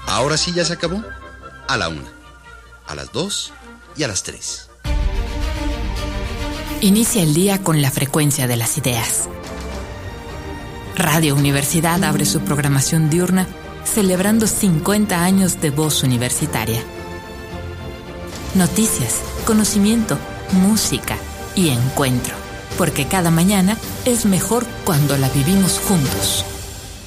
Ahora sí ya se acabó. A la 1, a las 2 y a las 3. Inicia el día con la frecuencia de las ideas. Radio Universidad abre su programación diurna celebrando 50 años de voz universitaria. Noticias, conocimiento, música y encuentro, porque cada mañana es mejor cuando la vivimos juntos.